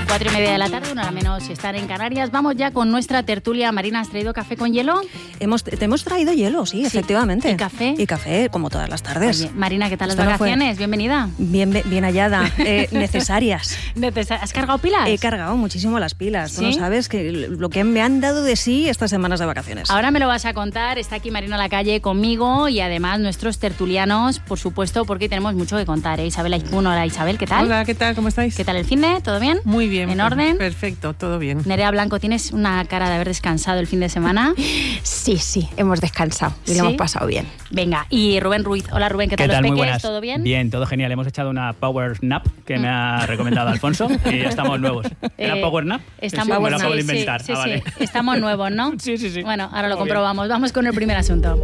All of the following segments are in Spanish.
4:30 de la tarde, una hora menos si están en Canarias. Vamos ya con nuestra tertulia. Marina, ¿has traído café con hielo? Te hemos traído hielo, sí, efectivamente. ¿Y café? Y café, como todas las tardes. Oye, Marina, ¿qué tal las vacaciones? Bienvenida. Bien hallada. Necesarias. ¿Has cargado pilas? He cargado muchísimo las pilas. ¿Sí? Tú no sabes que lo que me han dado de sí estas semanas de vacaciones. Ahora me lo vas a contar. Está aquí Marina Lacalle conmigo y además nuestros tertulianos, por supuesto, porque tenemos mucho que contar. Isabel Aypun, hola Isabel, ¿qué tal? Hola, ¿qué tal? ¿Cómo estáis? ¿Qué tal el finde? ¿Todo bien? Muy bien. ¿En orden? Perfecto, todo bien. Nerea Blanco, ¿tienes una cara de haber descansado el fin de semana? Sí, hemos descansado y lo hemos pasado bien. Venga, y Rubén Ruiz. Hola Rubén, ¿qué tal los peques? ¿Todo bien? Bien, todo genial. Hemos echado una power nap que me ha recomendado Alfonso y estamos nuevos. ¿Era power nap? Estamos, me lo acabo de inventar. Sí, vale. Estamos nuevos, ¿no? Sí. Bueno, ahora lo Muy comprobamos. bien. Vamos con el primer asunto.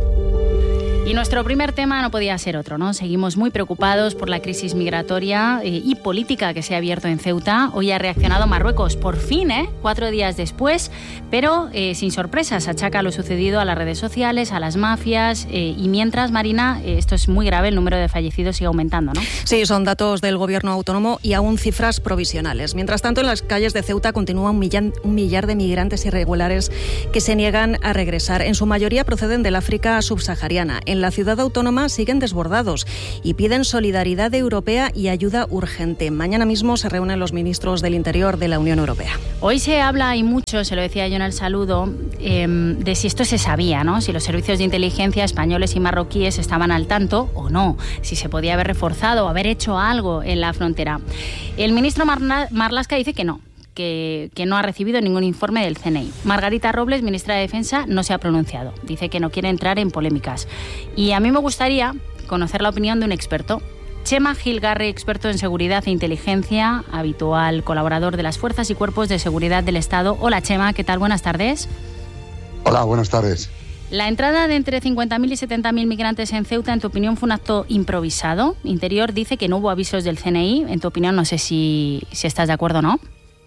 Y nuestro primer tema no podía ser otro, ¿no? Seguimos muy preocupados por la crisis migratoria y política que se ha abierto en Ceuta. Hoy ha reaccionado Marruecos, por fin, 4 días después, pero sin sorpresas. Achaca lo sucedido a las redes sociales, a las mafias y mientras, Marina, esto es muy grave, el número de fallecidos sigue aumentando, ¿no? Sí, son datos del gobierno autónomo y aún cifras provisionales. Mientras tanto, en las calles de Ceuta continúa un millar de migrantes irregulares que se niegan a regresar. En su mayoría proceden del África subsahariana. En la ciudad autónoma siguen desbordados y piden solidaridad europea y ayuda urgente. Mañana mismo se reúnen los ministros del Interior de la Unión Europea. Hoy se habla y mucho, se lo decía yo en el saludo, de si esto se sabía, ¿no? Si los servicios de inteligencia españoles y marroquíes estaban al tanto o no, si se podía haber reforzado o haber hecho algo en la frontera. El ministro Marlaska dice que no. Que no ha recibido ningún informe del CNI. Margarita Robles, ministra de Defensa, no se ha pronunciado. Dice que no quiere entrar en polémicas. Y a mí me gustaría conocer la opinión de un experto. Chema Gilgarri, experto en seguridad e inteligencia, habitual colaborador de las Fuerzas y Cuerpos de Seguridad del Estado. Hola Chema, ¿qué tal? Buenas tardes. Hola, buenas tardes. La entrada de entre 50.000 y 70.000 migrantes en Ceuta, en tu opinión, fue un acto improvisado. Interior dice que no hubo avisos del CNI. En tu opinión, no sé si estás de acuerdo o no.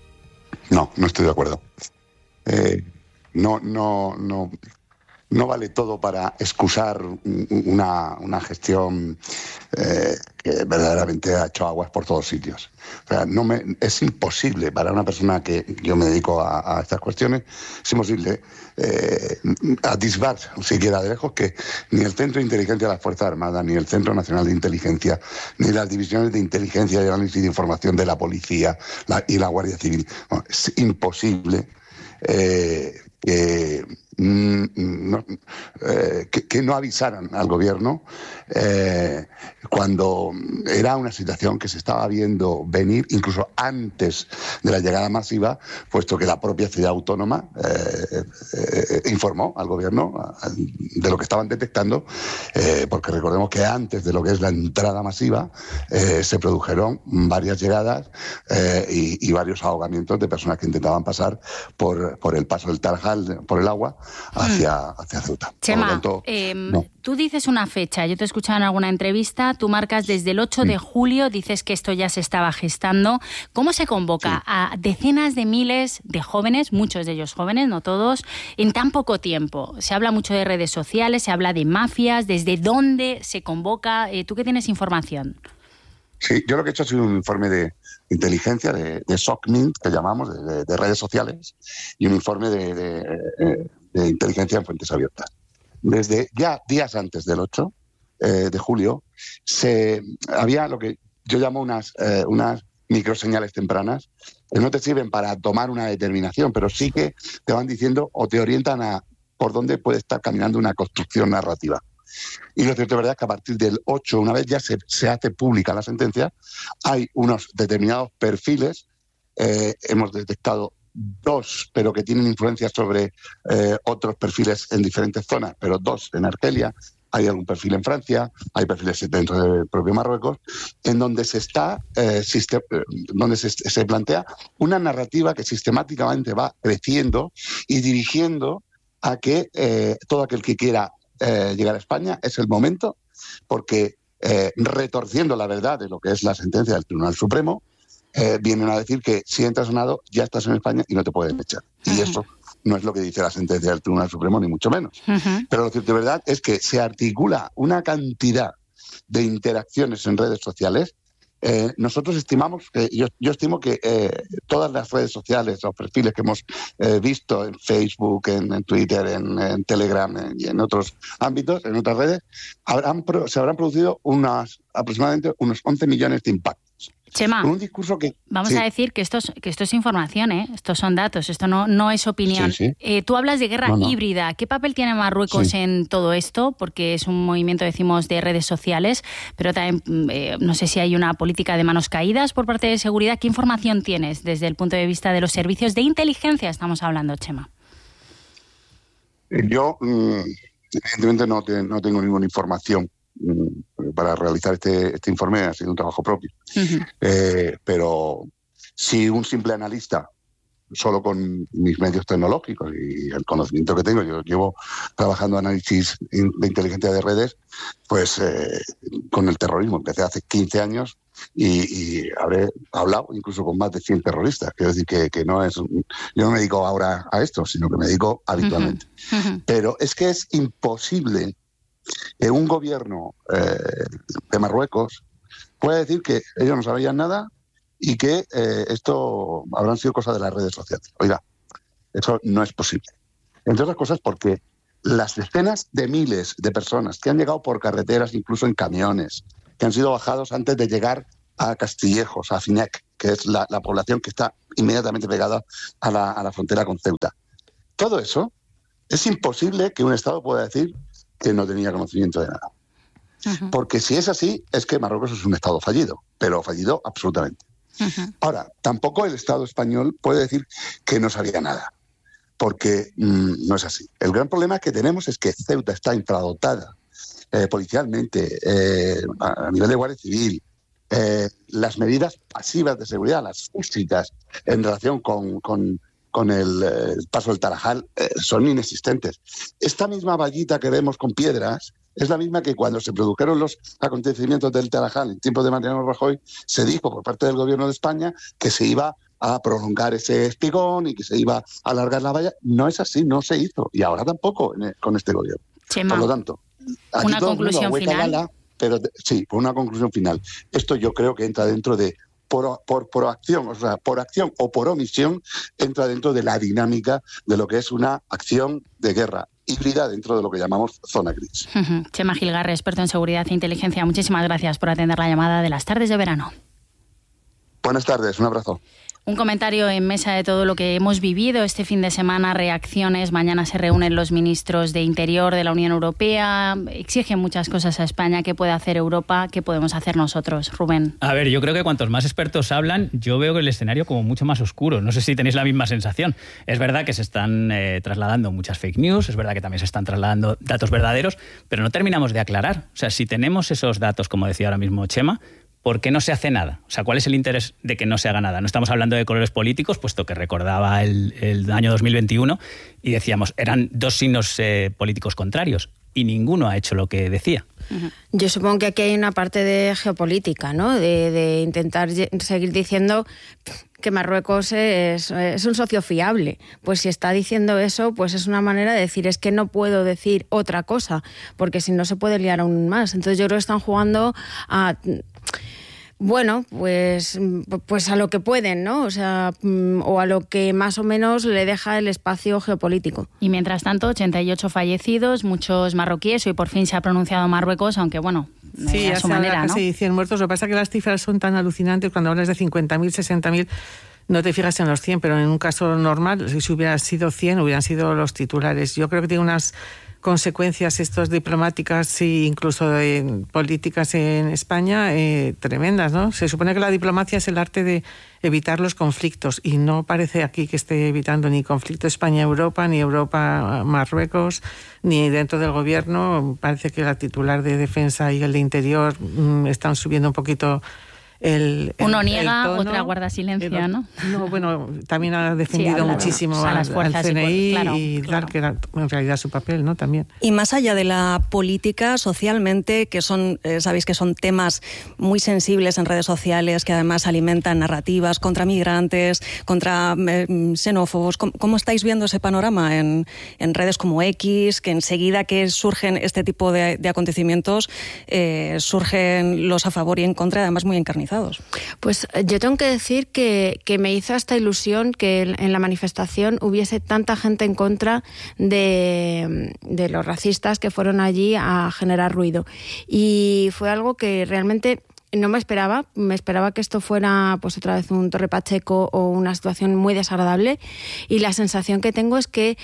No estoy de acuerdo. No vale todo para excusar una gestión que verdaderamente ha hecho aguas por todos sitios. O sea, es imposible para una persona que yo me dedico a estas cuestiones, es imposible atisbar siquiera de lejos que ni el Centro de Inteligencia de las Fuerzas Armadas, ni el Centro Nacional de Inteligencia, ni las divisiones de inteligencia y análisis de información de la Policía y la Guardia Civil, es imposible que no avisaran al gobierno cuando era una situación que se estaba viendo venir incluso antes de la llegada masiva, puesto que la propia ciudad autónoma informó al gobierno de lo que estaban detectando, porque recordemos que antes de lo que es la entrada masiva se produjeron varias llegadas y varios ahogamientos de personas que intentaban pasar por el paso del Tarajal, por el agua, hacia Ceuta. Chema, Por lo tanto, tú dices una fecha, yo te he escuchado en alguna entrevista, tú marcas desde el 8 de julio, dices que esto ya se estaba gestando. ¿Cómo se convoca a decenas de miles de jóvenes, muchos de ellos jóvenes, no todos, en tan poco tiempo? Se habla mucho de redes sociales, se habla de mafias, ¿desde dónde se convoca? ¿Tú qué tienes información? Sí, yo lo que he hecho ha sido un informe de inteligencia, de SOCMINT, que llamamos, de redes sociales, y un informe de inteligencia en fuentes abiertas. Desde ya días antes del 8 de julio había lo que yo llamo unas microseñales tempranas que no te sirven para tomar una determinación, pero sí que te van diciendo o te orientan a por dónde puede estar caminando una construcción narrativa. Y lo cierto de verdad es que a partir del 8, una vez ya se hace pública la sentencia, hay unos determinados perfiles, hemos detectado 2, pero que tienen influencia sobre otros perfiles en diferentes zonas, pero 2 en Argelia, hay algún perfil en Francia, hay perfiles dentro del propio Marruecos, en donde se plantea una narrativa que sistemáticamente va creciendo y dirigiendo a que todo aquel que quiera llegar a España es el momento, porque retorciendo la verdad de lo que es la sentencia del Tribunal Supremo, vienen a decir que si entras sonado ya estás en España y no te pueden echar. Y eso no es lo que dice la sentencia del Tribunal Supremo, ni mucho menos. Pero lo cierto de verdad es que se articula una cantidad de interacciones en redes sociales nosotros estimamos, yo estimo que todas las redes sociales, los perfiles que hemos visto en Facebook, en Twitter, en Telegram y en otros ámbitos, en otras redes, se habrán producido aproximadamente unos 11 millones de impactos. Chema, un discurso que, vamos a decir que esto es información, estos son datos, esto no es opinión. Sí. Tú hablas de guerra híbrida. ¿Qué papel tiene Marruecos en todo esto? Porque es un movimiento, decimos, de redes sociales, pero también no sé si hay una política de manos caídas por parte de seguridad. ¿Qué información tienes desde el punto de vista de los servicios de inteligencia? Estamos hablando, Chema. Yo, evidentemente, no tengo ninguna información para realizar este informe. Ha sido un trabajo propio. Pero si un simple analista, solo con mis medios tecnológicos y el conocimiento que tengo, yo llevo trabajando análisis de inteligencia de redes, pues con el terrorismo. Empecé hace 15 años y habré hablado incluso con más de 100 terroristas. Quiero decir que no es... Yo no me dedico ahora a esto, sino que me dedico habitualmente. Pero es que es imposible que un gobierno de Marruecos pueda decir que ellos no sabían nada y que esto habrán sido cosas de las redes sociales. Oiga, eso no es posible. Entre otras cosas porque las decenas de miles de personas que han llegado por carreteras, incluso en camiones, que han sido bajados antes de llegar a Castillejos, a Finec, que es la población que está inmediatamente pegada a la frontera con Ceuta. Todo eso, es imposible que un Estado pueda decir que no tenía conocimiento de nada. Porque si es así, es que Marruecos es un Estado fallido, pero fallido absolutamente. Ahora, tampoco el Estado español puede decir que no sabía nada, porque no es así. El gran problema que tenemos es que Ceuta está infradotada policialmente, a nivel de Guardia Civil. Las medidas pasivas de seguridad, las físicas, en relación con el paso del Tarajal, son inexistentes. Esta misma vallita que vemos con piedras es la misma que cuando se produjeron los acontecimientos del Tarajal en tiempos de Mariano Rajoy, se dijo por parte del gobierno de España que se iba a prolongar ese espigón y que se iba a alargar la valla. No es así, no se hizo. Y ahora tampoco con este gobierno. Chema, por lo tanto, aquí una conclusión final. Pero sí, una conclusión final. Esto yo creo que entra dentro de por acción, o sea, por acción o por omisión, entra dentro de la dinámica de lo que es una acción de guerra híbrida dentro de lo que llamamos zona gris. Chema Gilgarre, experto en seguridad e inteligencia, muchísimas gracias por atender la llamada de las tardes de verano. Buenas tardes, un abrazo. Un comentario en mesa de todo lo que hemos vivido este fin de semana, reacciones. Mañana se reúnen los ministros de Interior de la Unión Europea. Exigen muchas cosas a España. ¿Qué puede hacer Europa? ¿Qué podemos hacer nosotros? Rubén. A ver, yo creo que cuantos más expertos hablan, yo veo el escenario como mucho más oscuro. No sé si tenéis la misma sensación. Es verdad que se están trasladando muchas fake news, es verdad que también se están trasladando datos verdaderos, pero no terminamos de aclarar. O sea, si tenemos esos datos, como decía ahora mismo Chema, ¿por qué no se hace nada? O sea, ¿cuál es el interés de que no se haga nada? No estamos hablando de colores políticos, puesto que recordaba el año 2021 y decíamos, eran dos signos políticos contrarios y ninguno ha hecho lo que decía. Yo supongo que aquí hay una parte de geopolítica, ¿no? De intentar seguir diciendo que Marruecos es un socio fiable. Pues si está diciendo eso, pues es una manera de decir, es que no puedo decir otra cosa, porque si no se puede liar aún más. Entonces yo creo que están jugando a... Bueno, pues a lo que pueden, ¿no? O sea, o a lo que más o menos le deja el espacio geopolítico. Y mientras tanto, 88 fallecidos, muchos marroquíes. Hoy por fin se ha pronunciado Marruecos, aunque bueno, sí, a su manera, ¿no? Casi 100 muertos. Lo que pasa es que las cifras son tan alucinantes. Cuando hablas de 50.000, 60.000, no te fijas en los 100, pero en un caso normal, si hubiera sido 100, hubieran sido los titulares. Yo creo que tiene unas consecuencias estos diplomáticas e incluso políticas en España tremendas, ¿no? Se supone que la diplomacia es el arte de evitar los conflictos y no parece aquí que esté evitando ni conflicto España-Europa, ni Europa-Marruecos, ni dentro del gobierno. Parece que la titular de Defensa y el de Interior están subiendo un poquito uno niega, otra guarda silencio, ¿no? No, bueno, también ha defendido muchísimo al CNI y dar que era en realidad su papel, ¿no? También. Y más allá de la política, socialmente, que son, sabéis que son temas muy sensibles en redes sociales, que además alimentan narrativas contra migrantes, contra xenófobos. ¿Cómo estáis viendo ese panorama en redes como X, que enseguida que surgen este tipo de acontecimientos, surgen los a favor y en contra, además muy encarnizados? organizados. Pues yo tengo que decir que me hizo hasta ilusión que en la manifestación hubiese tanta gente en contra de los racistas que fueron allí a generar ruido. Y fue algo que realmente no me esperaba que esto fuera pues otra vez un Torre Pacheco o una situación muy desagradable, y la sensación que tengo es que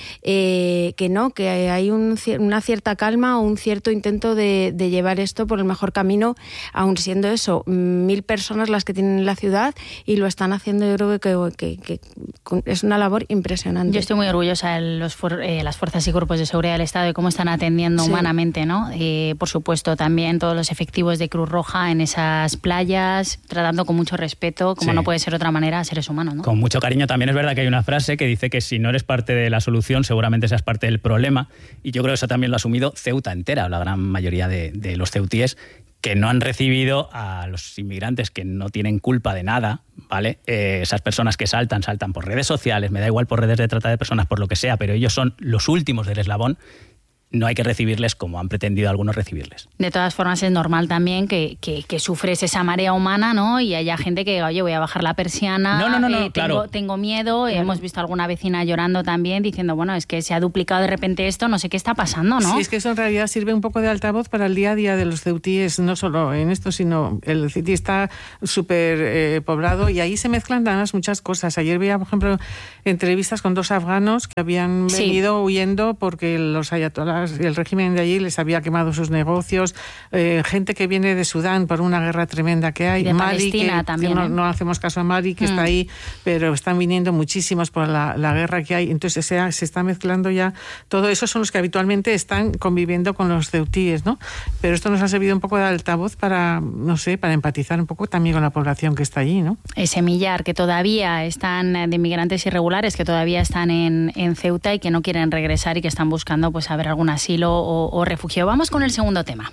hay una cierta calma o un cierto intento de llevar esto por el mejor camino, aun siendo eso 1.000 personas las que tienen la ciudad, y lo están haciendo. Yo creo que es una labor impresionante. Yo estoy muy orgullosa de las fuerzas y cuerpos de seguridad del Estado y cómo están atendiendo humanamente, ¿no? Por supuesto, también todos los efectivos de Cruz Roja en esas playas, tratando con mucho respeto, como no puede ser de otra manera, a seres humanos, ¿no? Con mucho cariño. También es verdad que hay una frase que dice que si no eres parte de la solución, seguramente seas parte del problema, y yo creo que eso también lo ha asumido Ceuta entera, la gran mayoría de los ceutíes, que no han recibido a los inmigrantes que no tienen culpa de nada, ¿vale? Esas personas que saltan por redes sociales, me da igual, por redes de trata de personas, por lo que sea, pero ellos son los últimos del eslabón. No hay que recibirles como han pretendido algunos recibirles. De todas formas, es normal también que sufres esa marea humana, ¿no? Y haya gente que, oye, voy a bajar la persiana, claro. Tengo miedo. Claro. Hemos visto a alguna vecina llorando también, diciendo, bueno, es que se ha duplicado de repente esto, no sé qué está pasando, ¿no? Sí, es que eso en realidad sirve un poco de altavoz para el día a día de los ceutíes, no solo en esto, sino el Ceutí está súper poblado, y ahí se mezclan además muchas cosas. Ayer veía, por ejemplo, entrevistas con 2 afganos que habían venido huyendo porque los ayatolás y el régimen de allí les había quemado sus negocios, gente que viene de Sudán por una guerra tremenda que hay, de Mali, Palestina que también, no hacemos caso a Mali, que está ahí, pero están viniendo muchísimos por la guerra que hay. Entonces se está mezclando ya todo eso. Son los que habitualmente están conviviendo con los ceutíes, ¿no? Pero esto nos ha servido un poco de altavoz para, no sé, para empatizar un poco también con la población que está allí, ¿no? Ese millar que todavía están de inmigrantes irregulares, que todavía están en Ceuta y que no quieren regresar y que están buscando pues a ver algún asilo o refugio. Vamos con el segundo tema.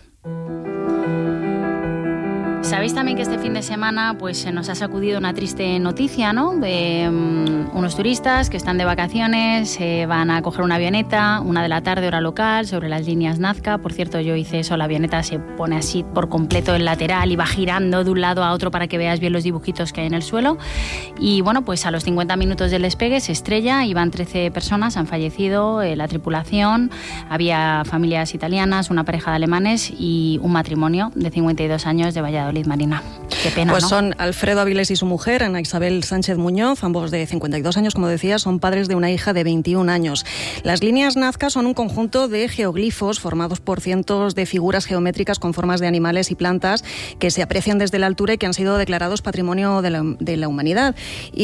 Sabéis también que este fin de semana pues se nos ha sacudido una triste noticia, ¿no? De unos turistas que están de vacaciones, van a coger una avioneta, 1 de la tarde hora local, sobre las líneas Nazca. Por cierto, yo hice eso, la avioneta se pone así por completo en lateral y va girando de un lado a otro para que veas bien los dibujitos que hay en el suelo. Y bueno, pues a los 50 minutos del despegue se estrella, iban 13 personas, han fallecido, la tripulación, había familias italianas, una pareja de alemanes y un matrimonio de 52 años de Valladolid. Marina, qué pena, pues ¿no? Son Alfredo Avilés y su mujer, Ana Isabel Sánchez Muñoz, ambos de 52 años, como decía, son padres de una hija de 21 años. Las líneas Nazca son un conjunto de geoglifos formados por cientos de figuras geométricas con formas de animales y plantas que se aprecian desde la altura y que han sido declarados Patrimonio de la Humanidad.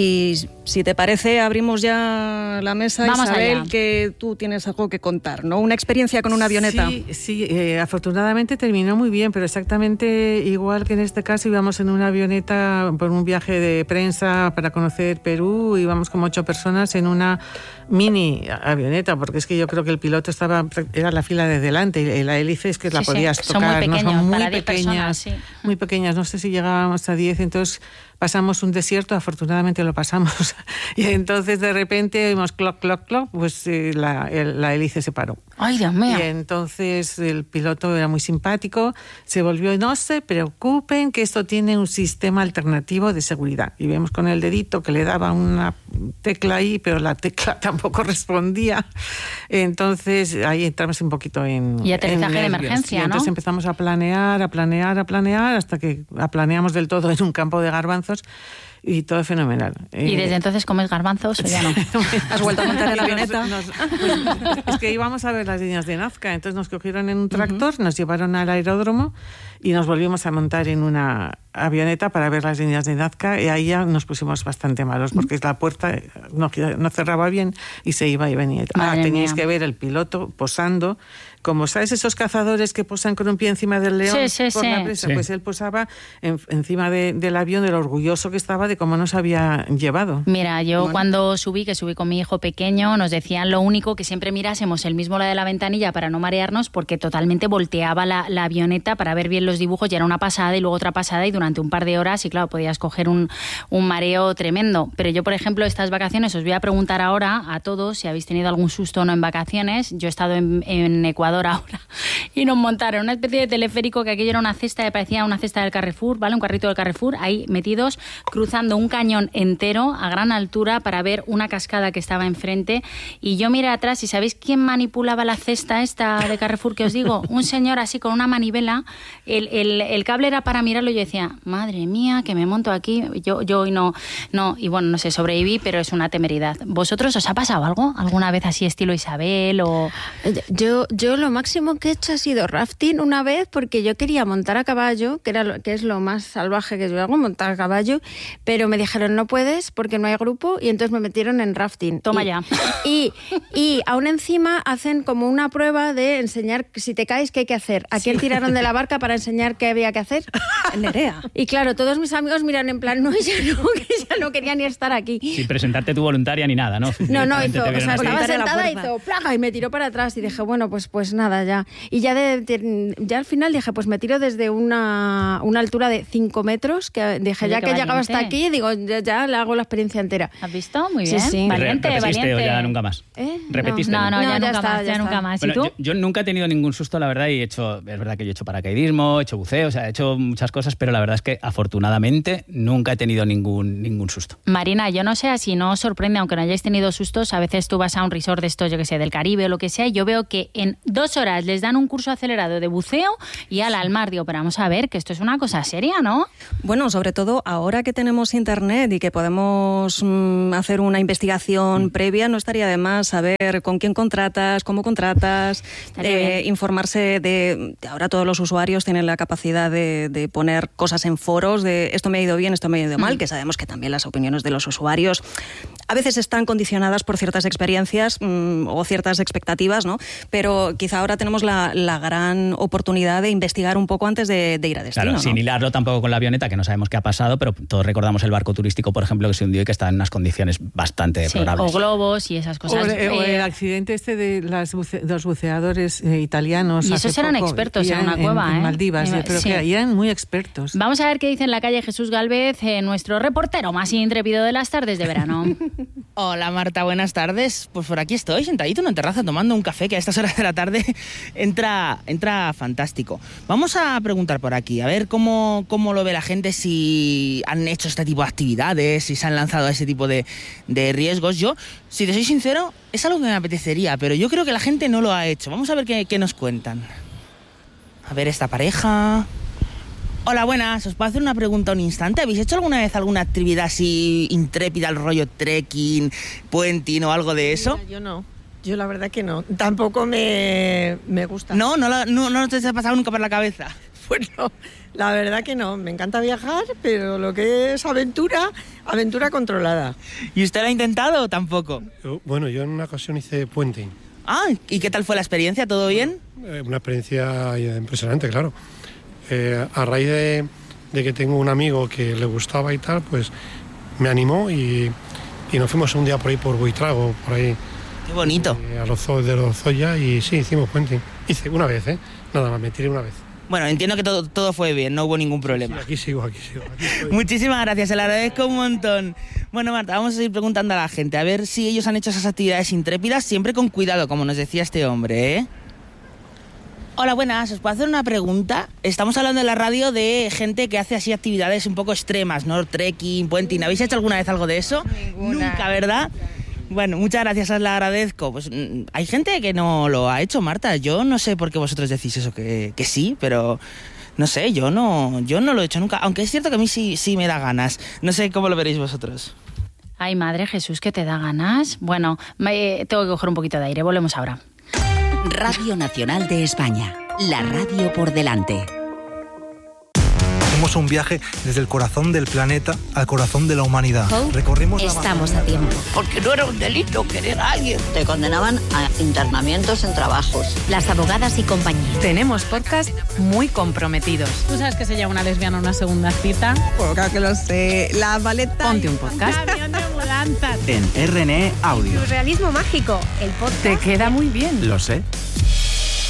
Y si te parece, abrimos ya la mesa. Vamos Isabel, allá. que tú tienes algo que contar, ¿no? Una experiencia con una avioneta. Sí, afortunadamente terminó muy bien, pero exactamente igual que en este caso íbamos en una avioneta por un viaje de prensa para conocer Perú, íbamos como 8 personas en una mini avioneta, porque es que yo creo que el piloto era la fila de delante y la hélice es que la podías tocar. Son muy pequeños, ¿no? Son muy para 10 personas, sí. Muy pequeñas, no sé si llegábamos a 10, entonces pasamos un desierto, afortunadamente lo pasamos, y entonces de repente oímos cloc, cloc, cloc, pues la hélice se paró. ¡Ay, Dios mío! Y entonces el piloto era muy simpático, se volvió y no se preocupen que esto tiene un sistema alternativo de seguridad. Y vemos con el dedito que le daba una tecla ahí, pero la tecla tampoco respondía. Entonces ahí entramos un poquito en... Y aterrizaje de nervios. emergencia, y entonces ¿no? empezamos a planear, hasta que aplaneamos del todo en un campo de garbanzos. Y todo fenomenal. ¿Y desde entonces comes garbanzos o ya no? ¿Has vuelto a montar en la avioneta? Pues, es que íbamos a ver las líneas de Nazca, entonces nos cogieron en un tractor, nos llevaron al aeródromo y nos volvimos a montar en una avioneta para ver las líneas de Nazca, y ahí ya nos pusimos bastante malos porque la puerta no cerraba bien y se iba y venía. Teníais que ver el piloto posando, como sabes esos cazadores que posan con un pie encima del león Sí. por la presa, pues él posaba encima del avión, de lo orgulloso que estaba de de cómo nos había llevado. Mira, yo cuando subí con mi hijo pequeño, nos decían lo único que siempre mirásemos el mismo lado de la ventanilla para no marearnos, porque totalmente volteaba la avioneta para ver bien los dibujos, y era una pasada y luego otra pasada, y durante un par de horas, y claro, podías coger un mareo tremendo. Pero yo, por ejemplo, estas vacaciones, os voy a preguntar ahora a todos si habéis tenido algún susto o no en vacaciones. Yo he estado en Ecuador ahora y nos montaron una especie de teleférico, que aquello era una cesta, que parecía una cesta del Carrefour, ¿vale? Un carrito del Carrefour, ahí metidos, cruzando un cañón entero a gran altura para ver una cascada que estaba enfrente. Y yo miré atrás, y ¿sabéis quién manipulaba la cesta esta de Carrefour que os digo? Un señor así con una manivela, el cable era para mirarlo, y yo decía, madre mía, que me monto aquí, yo hoy no, y bueno, no sé, sobreviví, pero es una temeridad. ¿Vosotros os ha pasado algo? ¿Alguna vez así estilo Isabel o...? Yo lo máximo que he hecho ha sido rafting una vez, porque yo quería montar a caballo, que es lo más salvaje que yo hago, montar a caballo, pero me dijeron no puedes porque no hay grupo, y entonces me metieron en rafting. Toma ya. Y aún encima hacen como una prueba de enseñar si te caes qué hay que hacer. ¿A quién tiraron de la barca para enseñar qué había que hacer? Nerea. Y claro, todos mis amigos miran en plan, que ya no quería ni estar aquí. Sin presentarte tu voluntaria ni nada, ¿no? No, hizo, o sea, estaba sentada y la hizo plaga y me tiró para atrás, y dije, bueno, pues nada, ya. Y ya al final dije, pues me tiro desde una altura de 5 metros, que dije, Oye, ya que he llegado hasta aquí, digo, ya le hago la experiencia entera. ¿Has visto? Muy Sí, bien. sí. Valiente, ¿Repetiste valiente. o ya nunca más? ¿Repetiste? No, ya ya nunca está, más, ya ya nunca está. más. ¿Y Bueno, tú? yo nunca he tenido ningún susto, la verdad, y es verdad que yo he hecho paracaidismo, he hecho buceo, o sea, he hecho muchas cosas, pero la verdad es que afortunadamente nunca he tenido ningún susto. Marina, yo no sé si no os sorprende, aunque no hayáis tenido sustos, a veces tú vas a un resort de estos, yo que sé, del Caribe o lo que sea, y yo veo que en 2 horas les dan un curso acelerado de buceo y al mar. Digo, pero vamos a ver, que esto es una cosa seria, ¿no? Bueno, sobre todo ahora que tenemos internet y que podemos hacer una investigación previa, no estaría de más saber con quién contratas, cómo contratas, informarse de... Ahora todos los usuarios tienen la capacidad de poner cosas en foros de esto me ha ido bien, esto me ha ido mal, que sabemos que también las opiniones de los usuarios a veces están condicionadas por ciertas experiencias o ciertas expectativas, ¿no? Pero quizá ahora tenemos la gran oportunidad de investigar un poco antes de ir a destino. Claro, ¿no? sin hilarlo tampoco con la avioneta, que no sabemos qué ha pasado, pero todos recordamos el barco turístico, por ejemplo, que se hundió y que está en unas condiciones bastante deplorables. O globos y esas cosas. O el accidente de los buceadores italianos. Y esos eran expertos en una cueva, en Maldivas, pero sí. que eran muy expertos. Vamos a ver qué dice en la calle Jesús Gálvez, nuestro reportero más intrépido de las tardes de verano. Hola Marta, buenas tardes. Pues por aquí estoy, sentadito en una terraza tomando un café, que a estas horas de la tarde entra fantástico. Vamos a preguntar por aquí, a ver cómo lo ve la gente, si han hecho este tipo de actividades, si se han lanzado a ese tipo de riesgos. Yo, si te soy sincero, es algo que me apetecería, pero yo creo que la gente no lo ha hecho. Vamos a ver qué nos cuentan. A ver, esta pareja... Hola, buenas. ¿Os puedo hacer una pregunta un instante? ¿Habéis hecho alguna vez alguna actividad así intrépida, al rollo trekking, puenting o algo de eso? Mira, yo no. Yo la verdad que no. Tampoco me gusta. ¿No te ha pasado nunca por la cabeza? Pues no, la verdad que no. Me encanta viajar, pero lo que es aventura controlada. ¿Y usted lo ha intentado o tampoco? Bueno, yo en una ocasión hice puenting. Ah, ¿y qué tal fue la experiencia? ¿Todo bien? Una experiencia impresionante, claro. A raíz de que tengo un amigo que le gustaba y tal, pues me animó y nos fuimos un día por ahí por Buitrago, por ahí. Qué bonito. A los de Lozoya, y sí, hicimos puenting. Hice una vez, nada más, me tiré una vez. Bueno, entiendo que todo fue bien, no hubo ningún problema. Sí, aquí sigo. Muchísimas gracias, se lo agradezco un montón. Bueno, Marta, vamos a ir preguntando a la gente, a ver si ellos han hecho esas actividades intrépidas, siempre con cuidado, como nos decía este hombre, ¿eh? Hola, buenas, ¿os puedo hacer una pregunta? Estamos hablando en la radio de gente que hace así actividades un poco extremas, ¿no? Trekking, puenting. ¿Habéis hecho alguna vez algo de eso? Ninguna. Nunca, ¿verdad? Bueno, muchas gracias, os la agradezco. Pues hay gente que no lo ha hecho, Marta. Yo no sé por qué vosotros decís eso, que sí, pero no sé, yo no lo he hecho nunca. Aunque es cierto que a mí sí me da ganas. No sé cómo lo veréis vosotros. Ay, madre Jesús, ¿que te da ganas? Bueno, tengo que coger un poquito de aire, volvemos ahora. Radio Nacional de España, la radio por delante. Hacemos un viaje desde el corazón del planeta al corazón de la humanidad. Recorrimos Estamos a tiempo. Porque no era un delito querer a alguien. Te condenaban a internamientos en trabajos. Las abogadas y compañía. Tenemos podcast muy comprometidos. ¿Tú sabes que se llama una lesbiana una segunda cita? Pues claro que lo sé. La Valeta. Ponte un podcast. Camión de mudanzas. En RNE Audio. Surrealismo mágico, el podcast. Te queda muy bien. Lo sé.